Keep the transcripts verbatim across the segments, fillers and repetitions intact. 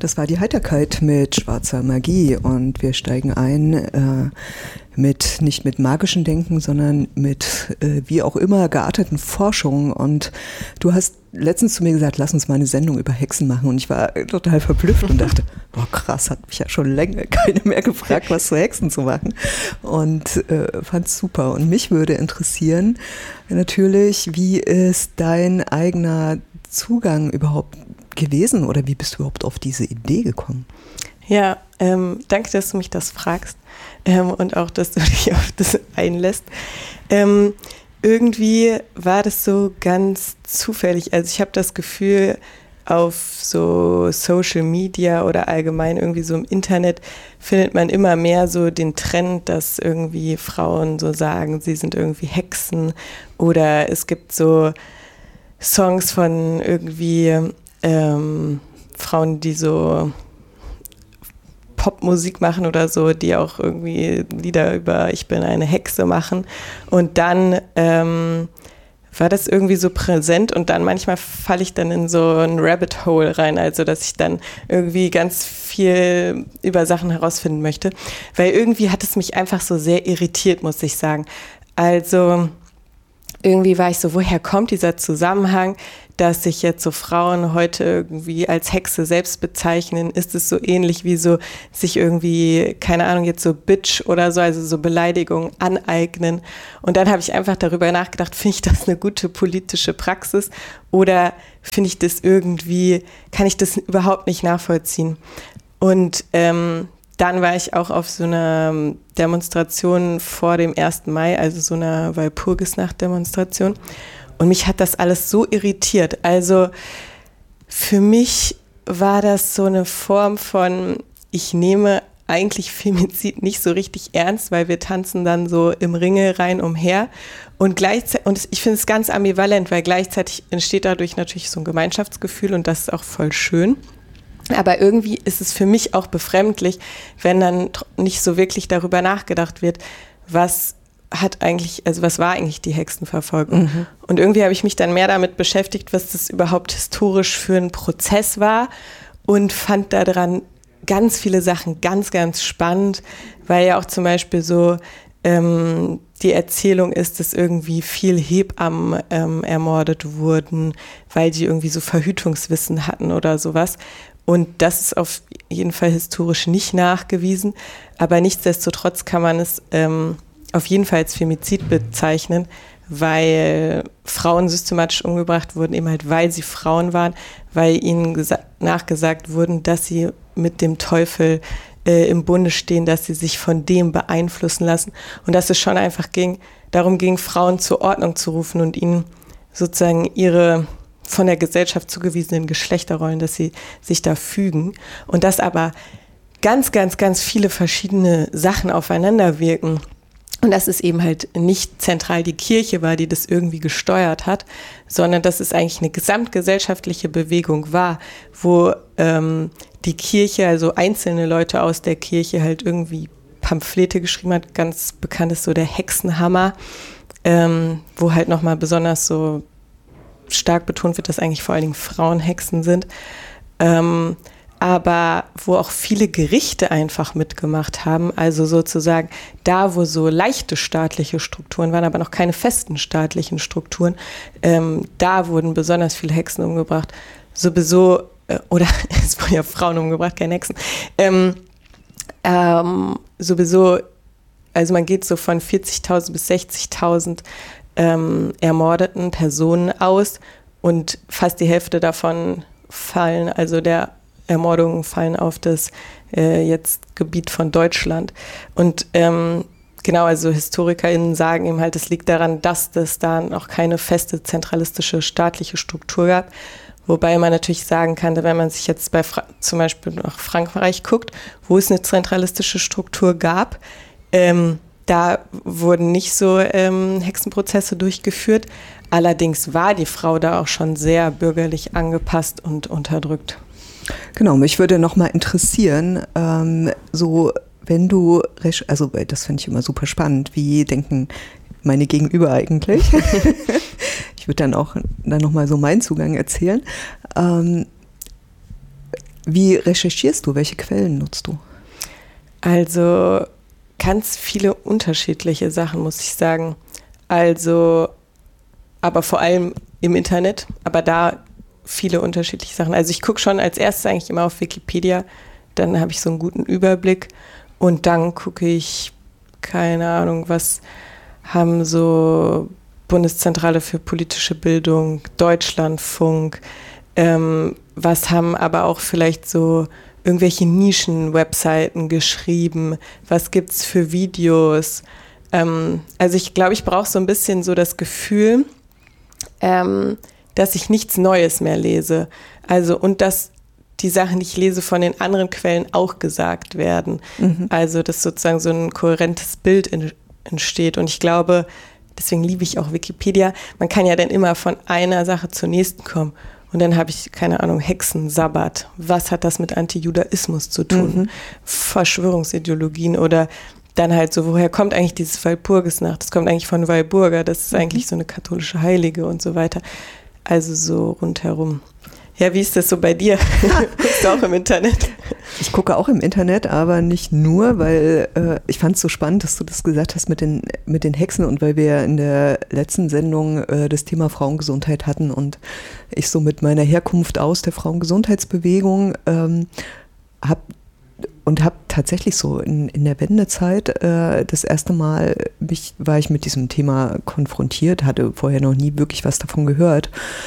Das war die Heiterkeit mit schwarzer Magie und wir steigen ein äh, mit nicht mit magischem Denken, sondern mit äh, wie auch immer gearteten Forschungen. Und du hast letztens zu mir gesagt, lass uns mal eine Sendung über Hexen machen, und ich war total verblüfft und dachte, boah krass, hat mich ja schon länger keiner mehr gefragt, was zu Hexen zu machen, und äh, fand's super. Und mich würde interessieren natürlich, wie ist dein eigener Zugang überhaupt gewesen oder wie bist du überhaupt auf diese Idee gekommen? Ja, ähm, danke, dass du mich das fragst ähm, und auch, dass du dich auf das einlässt. Ähm, irgendwie war das so ganz zufällig. Also ich habe das Gefühl, auf so Social Media oder allgemein irgendwie so im Internet findet man immer mehr so den Trend, dass irgendwie Frauen so sagen, sie sind irgendwie Hexen, oder es gibt so Songs von irgendwie ähm, Frauen, die so Popmusik machen oder so, die auch irgendwie Lieder über ich bin eine Hexe machen, und dann ähm, war das irgendwie so präsent, und dann manchmal falle ich dann in so ein Rabbit Hole rein, also dass ich dann irgendwie ganz viel über Sachen herausfinden möchte, weil irgendwie hat es mich einfach so sehr irritiert, muss ich sagen. Also irgendwie war ich so, woher kommt dieser Zusammenhang, dass sich jetzt so Frauen heute irgendwie als Hexe selbst bezeichnen? Ist es so ähnlich wie so sich irgendwie, keine Ahnung, jetzt so Bitch oder so, also so Beleidigungen aneignen? Und dann habe ich einfach darüber nachgedacht, finde ich das eine gute politische Praxis oder finde ich das irgendwie, kann ich das überhaupt nicht nachvollziehen? Und ähm, dann war ich auch auf so einer Demonstration vor dem ersten Mai, also so einer Walpurgisnacht-Demonstration. Und mich hat das alles so irritiert. Also für mich war das so eine Form von, ich nehme eigentlich Femizid nicht so richtig ernst, weil wir tanzen dann so im Ringe rein umher. Und gleichzeitig, und ich finde es ganz ambivalent, weil gleichzeitig entsteht dadurch natürlich so ein Gemeinschaftsgefühl, und das ist auch voll schön. Aber irgendwie ist es für mich auch befremdlich, wenn dann nicht so wirklich darüber nachgedacht wird, was hat eigentlich, also was war eigentlich die Hexenverfolgung? Mhm. Und irgendwie habe ich mich dann mehr damit beschäftigt, was das überhaupt historisch für ein Prozess war, und fand daran ganz viele Sachen ganz, ganz spannend, weil ja auch zum Beispiel so ähm, die Erzählung ist, dass irgendwie viel Hebammen ähm, ermordet wurden, weil die irgendwie so Verhütungswissen hatten oder sowas. Und das ist auf jeden Fall historisch nicht nachgewiesen, aber nichtsdestotrotz kann man es ähm, auf jeden Fall als Femizid bezeichnen, weil Frauen systematisch umgebracht wurden, eben halt, weil sie Frauen waren, weil ihnen gesa- nachgesagt wurden, dass sie mit dem Teufel äh, im Bunde stehen, dass sie sich von dem beeinflussen lassen, und dass es schon einfach ging, darum ging, Frauen zur Ordnung zu rufen und ihnen sozusagen ihre von der Gesellschaft zugewiesenen Geschlechterrollen, dass sie sich da fügen, und dass aber ganz, ganz, ganz viele verschiedene Sachen aufeinander wirken. Und dass es eben halt nicht zentral die Kirche war, die das irgendwie gesteuert hat, sondern dass es eigentlich eine gesamtgesellschaftliche Bewegung war, wo ähm, die Kirche, also einzelne Leute aus der Kirche halt irgendwie Pamphlete geschrieben hat. Ganz bekannt ist so der Hexenhammer, ähm, wo halt nochmal besonders so stark betont wird, dass eigentlich vor allen Dingen Frauen Hexen sind. Ähm, aber wo auch viele Gerichte einfach mitgemacht haben, also sozusagen da, wo so leichte staatliche Strukturen waren, aber noch keine festen staatlichen Strukturen, ähm, da wurden besonders viele Hexen umgebracht. Sowieso, äh, oder es wurden ja Frauen umgebracht, keine Hexen. Ähm, ähm, sowieso, also man geht so von vierzigtausend bis sechzigtausend ähm, ermordeten Personen aus, und fast die Hälfte davon fallen, also der Ermordungen fallen auf das äh, jetzt Gebiet von Deutschland. Und ähm, genau, also HistorikerInnen sagen eben halt, es liegt daran, dass es da noch keine feste zentralistische staatliche Struktur gab. Wobei man natürlich sagen kann, wenn man sich jetzt bei Fra- zum Beispiel nach Frankreich guckt, wo es eine zentralistische Struktur gab, ähm, da wurden nicht so ähm, Hexenprozesse durchgeführt. Allerdings war die Frau da auch schon sehr bürgerlich angepasst und unterdrückt. Genau, mich würde noch mal interessieren, ähm, so wenn du, also das finde ich immer super spannend, wie denken meine Gegenüber eigentlich? Ich würde dann auch dann noch mal so meinen Zugang erzählen. Ähm, Wie recherchierst du? Welche Quellen nutzt du? Also ganz viele unterschiedliche Sachen, muss ich sagen. Also, aber vor allem im Internet, aber da viele unterschiedliche Sachen. Also ich gucke schon als erstes eigentlich immer auf Wikipedia, dann habe ich so einen guten Überblick und dann gucke ich, keine Ahnung, was haben so Bundeszentrale für politische Bildung, Deutschlandfunk, ähm, was haben aber auch vielleicht so irgendwelche Nischen-Webseiten geschrieben, was gibt's für Videos. Ähm, also ich glaube, ich brauche so ein bisschen so das Gefühl, ähm, dass ich nichts Neues mehr lese. Also und dass die Sachen, die ich lese, von den anderen Quellen auch gesagt werden. Mhm. Also dass sozusagen so ein kohärentes Bild in, entsteht. Und ich glaube, deswegen liebe ich auch Wikipedia, man kann ja dann immer von einer Sache zur nächsten kommen. Und dann habe ich, keine Ahnung, Hexen, Sabbat. Was hat das mit Antijudaismus zu tun? Mhm. Verschwörungsideologien oder dann halt so, woher kommt eigentlich dieses Walpurgisnacht? Das kommt eigentlich von Walburga, das ist mhm. eigentlich so eine katholische Heilige und so weiter. Also so rundherum. Ja, wie ist das so bei dir? Guckst du auch im Internet? Ich gucke auch im Internet, aber nicht nur, weil äh, ich fand es so spannend, dass du das gesagt hast mit den, mit den Hexen und weil wir in der letzten Sendung äh, das Thema Frauengesundheit hatten und ich so mit meiner Herkunft aus der Frauengesundheitsbewegung ähm, habe und habe tatsächlich so in, in der Wendezeit äh, das erste Mal mich, war ich mit diesem Thema konfrontiert, hatte vorher noch nie wirklich was davon gehört.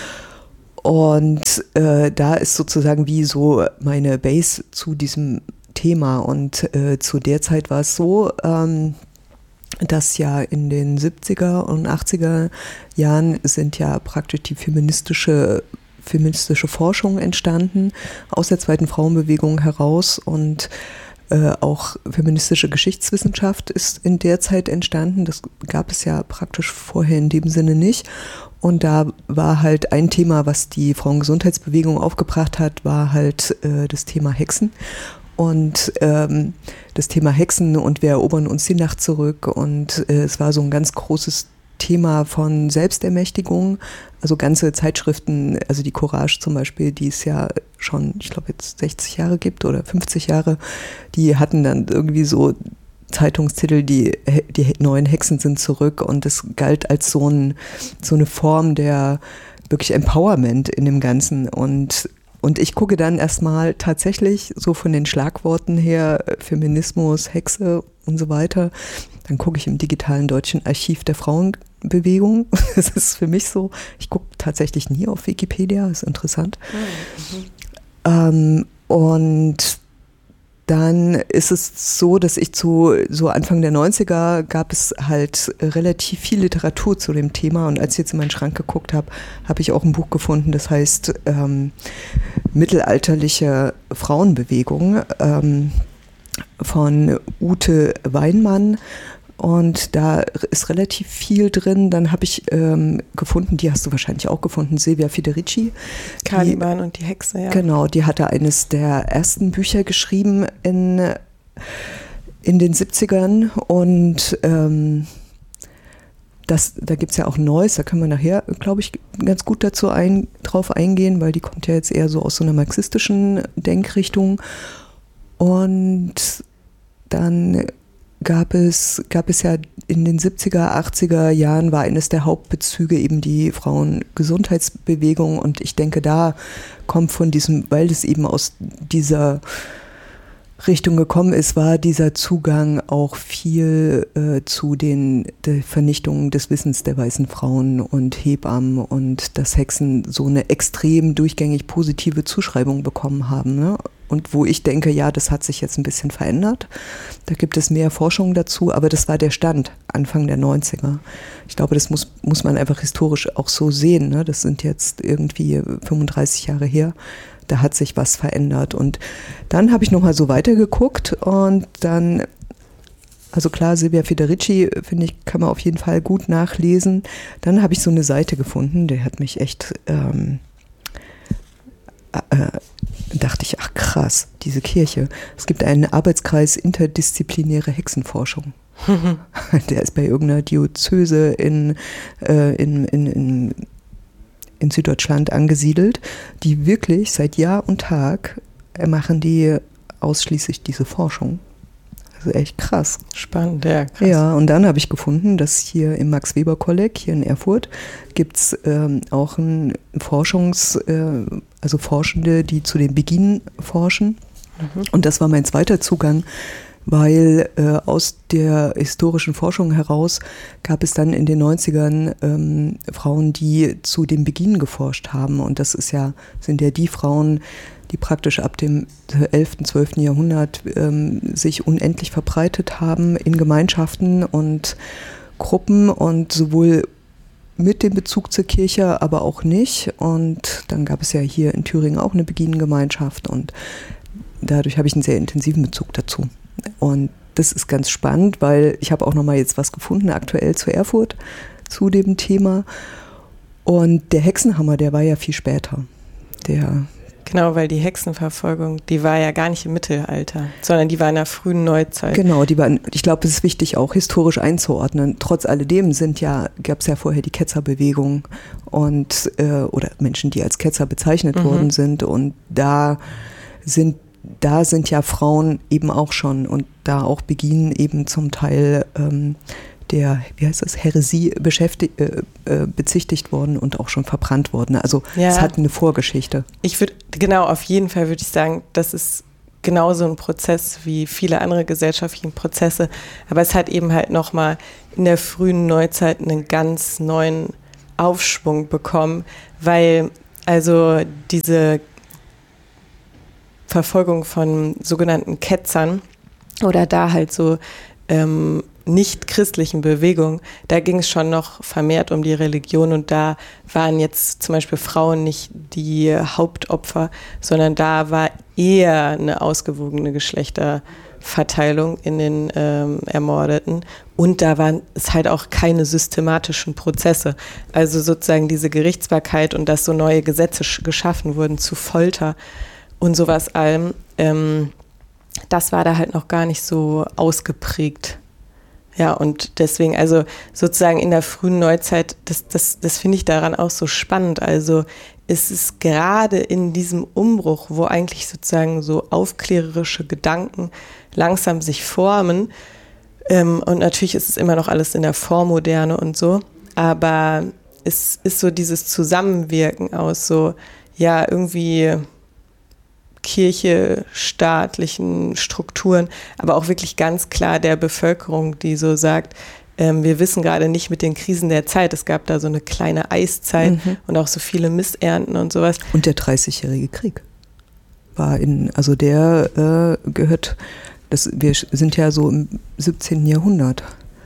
Und äh, da ist sozusagen wie so meine Base zu diesem Thema. Und äh, zu der Zeit war es so, ähm, dass ja in den siebziger und achtziger Jahren sind ja praktisch die feministische, feministische Forschung entstanden, aus der zweiten Frauenbewegung heraus. Und äh, auch feministische Geschichtswissenschaft ist in der Zeit entstanden. Das gab es ja praktisch vorher in dem Sinne nicht. Und da war halt ein Thema, was die Frauengesundheitsbewegung aufgebracht hat, war halt äh, das Thema Hexen. Und ähm, das Thema Hexen und wir erobern uns die Nacht zurück. Und äh, es war so ein ganz großes Thema von Selbstermächtigung. Also ganze Zeitschriften, also die Courage zum Beispiel, die es ja schon, ich glaube jetzt sechzig Jahre gibt oder fünfzig Jahre, die hatten dann irgendwie so Zeitungstitel, die, die neuen Hexen sind zurück und das galt als so, ein, so eine Form der wirklich Empowerment in dem Ganzen und, und ich gucke dann erstmal tatsächlich so von den Schlagworten her Feminismus, Hexe und so weiter, dann gucke ich im digitalen deutschen Archiv der Frauenbewegung, das ist für mich so, ich gucke tatsächlich nie auf Wikipedia, ist interessant. Mhm. Ähm, und dann ist es so, dass ich zu so Anfang der neunziger gab es halt relativ viel Literatur zu dem Thema und als ich jetzt in meinen Schrank geguckt habe, habe ich auch ein Buch gefunden, das heißt ähm, Mittelalterliche Frauenbewegung ähm, von Ute Weinmann. Und da ist relativ viel drin. Dann habe ich ähm, gefunden, die hast du wahrscheinlich auch gefunden, Silvia Federici. Caliban und die Hexe, ja. Genau, die hatte eines der ersten Bücher geschrieben in, in den siebzigern. Und ähm, das, da gibt es ja auch Neues, da können wir nachher, glaube ich, ganz gut dazu ein, drauf eingehen, weil die kommt ja jetzt eher so aus so einer marxistischen Denkrichtung. Und dann gab es, gab es ja in den siebziger, achtziger Jahren war eines der Hauptbezüge eben die Frauengesundheitsbewegung und ich denke, da kommt von diesem, weil es eben aus dieser Richtung gekommen ist, war dieser Zugang auch viel äh, zu den der Vernichtungen des Wissens der weißen Frauen und Hebammen und dass Hexen so eine extrem durchgängig positive Zuschreibung bekommen haben, ne? Und wo ich denke, ja, das hat sich jetzt ein bisschen verändert. Da gibt es mehr Forschung dazu, aber das war der Stand Anfang der neunziger. Ich glaube, das muss, muss man einfach historisch auch so sehen, ne? Das sind jetzt irgendwie fünfunddreißig Jahre her. Da hat sich was verändert. Und dann habe ich nochmal so weitergeguckt und dann, also klar, Silvia Federici, finde ich, kann man auf jeden Fall gut nachlesen. Dann habe ich so eine Seite gefunden, die hat mich echt, ähm, äh, dachte ich, ach krass, diese Kirche. Es gibt einen Arbeitskreis interdisziplinäre Hexenforschung. Der ist bei irgendeiner Diözese in, äh, in, in, in in Süddeutschland angesiedelt, die wirklich seit Jahr und Tag machen die ausschließlich diese Forschung. Also echt krass. Spannend, ja. Krass. Ja, und dann habe ich gefunden, dass hier im Max-Weber-Kolleg hier in Erfurt gibt es ähm, auch ein Forschungs-, äh, also Forschende, die zu den Beginen forschen. Mhm. Und das war mein zweiter Zugang, weil äh, aus der historischen Forschung heraus gab es dann in den neunzigern ähm, Frauen, die zu den Beginen geforscht haben. Und das ist ja, sind ja die Frauen, die praktisch ab dem elften, zwölften Jahrhundert ähm, sich unendlich verbreitet haben in Gemeinschaften und Gruppen und sowohl mit dem Bezug zur Kirche, aber auch nicht. Und dann gab es ja hier in Thüringen auch eine Beginengemeinschaft und dadurch habe ich einen sehr intensiven Bezug dazu. Und das ist ganz spannend, weil ich habe auch nochmal jetzt was gefunden, aktuell zu Erfurt, zu dem Thema. Und der Hexenhammer, der war ja viel später. Der Genau, weil die Hexenverfolgung, die war ja gar nicht im Mittelalter, sondern die war in der frühen Neuzeit. Genau, die waren, ich glaube, es ist wichtig, auch historisch einzuordnen. Trotz alledem sind ja, gab es ja vorher die Ketzerbewegung und äh, oder Menschen, die als Ketzer bezeichnet mhm. worden sind. Und da sind Da sind ja Frauen eben auch schon und da auch Beginen eben zum Teil ähm, der, wie heißt das, Häresie beschäftigt, äh, äh, bezichtigt worden und auch schon verbrannt worden. Also ja. Es hat eine Vorgeschichte. Ich würde, genau, auf jeden Fall würde ich sagen, das ist genauso ein Prozess wie viele andere gesellschaftliche Prozesse. Aber es hat eben halt nochmal in der frühen Neuzeit einen ganz neuen Aufschwung bekommen, weil also diese Verfolgung von sogenannten Ketzern oder da halt so ähm, nicht christlichen Bewegungen, da ging es schon noch vermehrt um die Religion und da waren jetzt zum Beispiel Frauen nicht die Hauptopfer, sondern da war eher eine ausgewogene Geschlechterverteilung in den ähm, Ermordeten und da waren es halt auch keine systematischen Prozesse. Also sozusagen diese Gerichtsbarkeit und dass so neue Gesetze sch- geschaffen wurden zu Folter und sowas allem, ähm, das war da halt noch gar nicht so ausgeprägt. Ja, und deswegen, also sozusagen in der frühen Neuzeit, das, das, das finde ich daran auch so spannend. Also es ist gerade in diesem Umbruch, wo eigentlich sozusagen so aufklärerische Gedanken langsam sich formen, ähm, und natürlich ist es immer noch alles in der Vormoderne und so, aber es ist so dieses Zusammenwirken aus so, ja, irgendwie Kirche, staatlichen Strukturen, aber auch wirklich ganz klar der Bevölkerung, die so sagt, ähm, wir wissen gerade nicht mit den Krisen der Zeit, es gab da so eine kleine Eiszeit mhm. und auch so viele Missernten und sowas. Und der dreißigjährige Krieg war in, also der äh, gehört, das, wir sind ja so im siebzehnten Jahrhundert.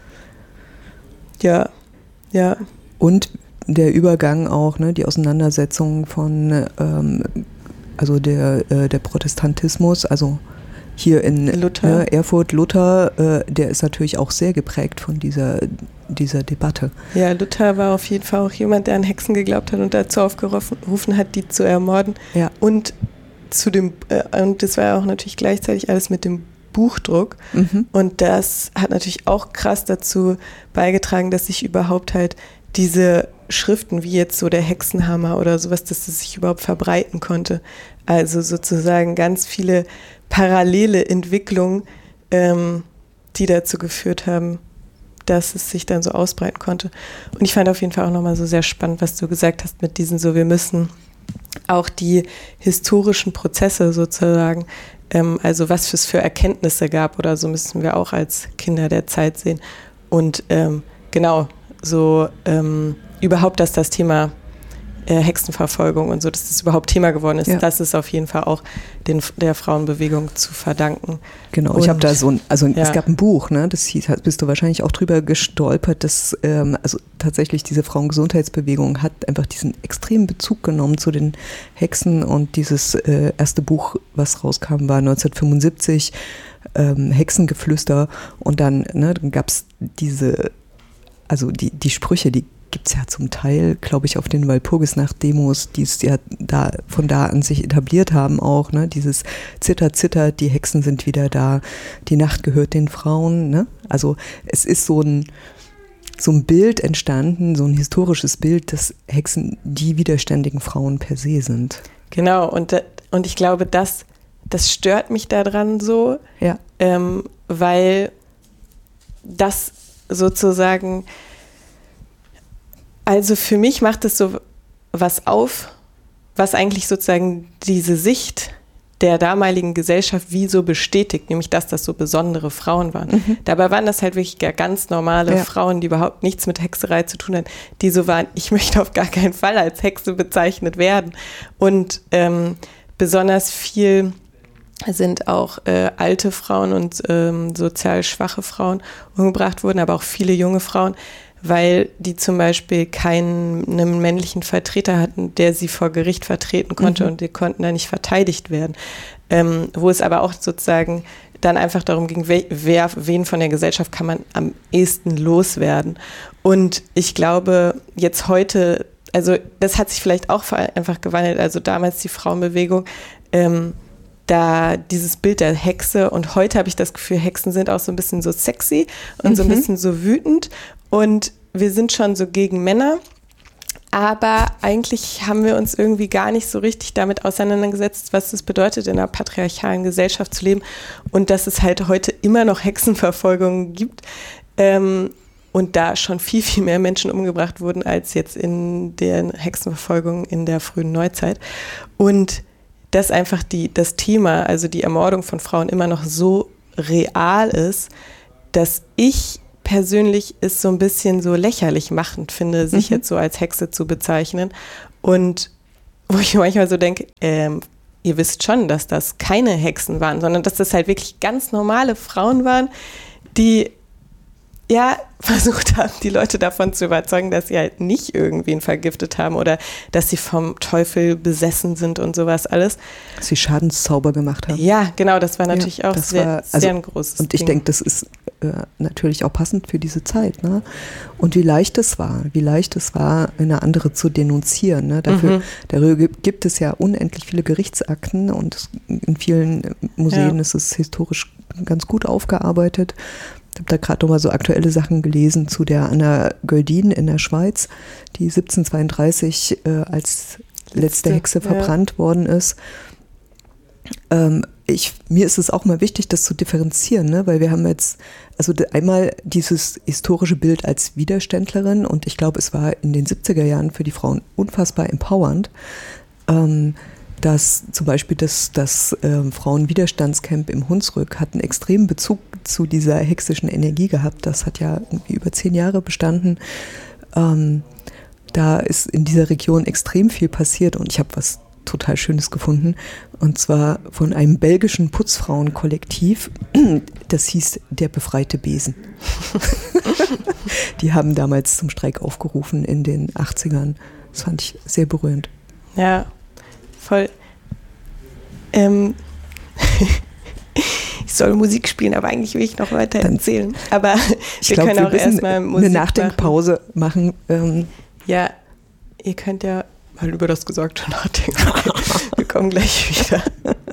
Ja, ja. Und der Übergang auch, ne, die Auseinandersetzung von ähm, also der, äh, der Protestantismus, also hier in Luther. Äh, Erfurt, Luther, äh, der ist natürlich auch sehr geprägt von dieser, dieser Debatte. Ja, Luther war auf jeden Fall auch jemand, der an Hexen geglaubt hat und dazu aufgerufen hat, die zu ermorden. Ja. Und zu dem, äh, und das war ja auch natürlich gleichzeitig alles mit dem Buchdruck. Mhm. Und das hat natürlich auch krass dazu beigetragen, dass sich überhaupt halt diese Schriften wie jetzt so der Hexenhammer oder sowas, dass das sich überhaupt verbreiten konnte. Also sozusagen ganz viele parallele Entwicklungen, ähm, die dazu geführt haben, dass es sich dann so ausbreiten konnte. Und ich fand auf jeden Fall auch nochmal so sehr spannend, was du gesagt hast mit diesen so, wir müssen auch die historischen Prozesse sozusagen, ähm, also was es für Erkenntnisse gab oder so, müssen wir auch als Kinder der Zeit sehen. Und ähm, genau, so ähm, überhaupt, dass das Thema äh, Hexenverfolgung und so, dass das überhaupt Thema geworden ist, ja. Das ist auf jeden Fall auch den, der Frauenbewegung zu verdanken. Genau, und ich habe da so ein, also ja. Es gab ein Buch, ne, das hieß, bist du wahrscheinlich auch drüber gestolpert, dass ähm, also tatsächlich diese Frauengesundheitsbewegung hat einfach diesen extremen Bezug genommen zu den Hexen und dieses äh, erste Buch, was rauskam, war neunzehnhundertfünfundsiebzig, ähm, Hexengeflüster und dann, ne, dann gab es diese Also die, die Sprüche, die gibt es ja zum Teil, glaube ich, auf den Walpurgisnacht-Demos, die es ja da von da an sich etabliert haben auch, ne? Dieses Zitter, Zitter, die Hexen sind wieder da, die Nacht gehört den Frauen, ne? Also es ist so ein, so ein Bild entstanden, so ein historisches Bild, dass Hexen die widerständigen Frauen per se sind. Genau, und, und ich glaube, das das stört mich daran so, ja. ähm, weil das sozusagen, also für mich macht es so was auf, was eigentlich sozusagen diese Sicht der damaligen Gesellschaft wie so bestätigt, nämlich dass das so besondere Frauen waren. Mhm. Dabei waren das halt wirklich ganz normale ja. Frauen, die überhaupt nichts mit Hexerei zu tun hatten, die so waren, ich möchte auf gar keinen Fall als Hexe bezeichnet werden. Und ähm, besonders viel sind auch äh, alte Frauen und ähm, sozial schwache Frauen umgebracht wurden, aber auch viele junge Frauen, weil die zum Beispiel keinen einen männlichen Vertreter hatten, der sie vor Gericht vertreten konnte mhm. und die konnten da nicht verteidigt werden. Ähm, wo es aber auch sozusagen dann einfach darum ging, wer, wer, wen von der Gesellschaft kann man am ehesten loswerden. Und ich glaube, jetzt heute, also das hat sich vielleicht auch einfach gewandelt, also damals die Frauenbewegung, ähm, da dieses Bild der Hexe und heute habe ich das Gefühl, Hexen sind auch so ein bisschen so sexy und mhm. so ein bisschen so wütend und wir sind schon so gegen Männer, aber eigentlich haben wir uns irgendwie gar nicht so richtig damit auseinandergesetzt, was es bedeutet, in einer patriarchalen Gesellschaft zu leben und dass es halt heute immer noch Hexenverfolgungen gibt ähm, und da schon viel, viel mehr Menschen umgebracht wurden als jetzt in den Hexenverfolgungen in der frühen Neuzeit und dass einfach die, das Thema, also die Ermordung von Frauen immer noch so real ist, dass ich persönlich es so ein bisschen so lächerlich machend finde, sich mhm. jetzt so als Hexe zu bezeichnen. Und wo ich manchmal so denke, ähm, ihr wisst schon, dass das keine Hexen waren, sondern dass das halt wirklich ganz normale Frauen waren, die ja versucht haben, die Leute davon zu überzeugen, dass sie halt nicht irgendwen vergiftet haben oder dass sie vom Teufel besessen sind und sowas alles. Dass sie Schadenszauber gemacht haben. Ja, genau, das war natürlich ja, auch sehr, war, also, sehr ein großes Und ich denke, das ist äh, natürlich auch passend für diese Zeit. Ne? Und wie leicht es war, wie leicht es war, eine andere zu denunzieren. Ne? Dafür, mhm. Darüber gibt es ja unendlich viele Gerichtsakten und in vielen Museen ja. ist es historisch ganz gut aufgearbeitet. Ich habe da gerade nochmal so aktuelle Sachen gelesen zu der Anna Göldin in der Schweiz, die siebzehnhundertzweiunddreißig äh, als letzte, letzte Hexe verbrannt ja. worden ist. Ähm, ich, mir ist es auch mal wichtig, das zu differenzieren, ne? Weil wir haben jetzt also einmal dieses historische Bild als Widerständlerin und ich glaube, es war in den siebziger Jahren für die Frauen unfassbar empowernd. Ähm, dass zum Beispiel das, das ähm, Frauenwiderstandscamp im Hunsrück hat einen extremen Bezug zu dieser hexischen Energie gehabt. Das hat ja irgendwie über zehn Jahre bestanden. Ähm, da ist in dieser Region extrem viel passiert und ich habe was total Schönes gefunden. Und zwar von einem belgischen Putzfrauenkollektiv, das hieß Der befreite Besen. Die haben damals zum Streik aufgerufen in den achtzigern. Das fand ich sehr berührend. Ja. Voll. Ähm, ich soll Musik spielen, aber eigentlich will ich noch weiter Dann, erzählen. Aber wir glaub, können wir auch erstmal Musik eine Nachdenkpause machen. machen. Ähm. Ja, ihr könnt ja mal über das Gesagte nachdenken. Wir kommen gleich wieder.